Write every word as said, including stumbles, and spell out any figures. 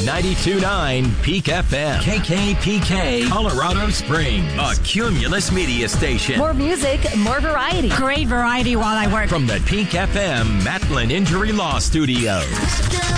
ninety-two point nine Peak F M. K K P K, Colorado Springs. A Cumulus media station. More music, more variety. Great variety while I work. From the Peak F M Matlin Injury Law Studios.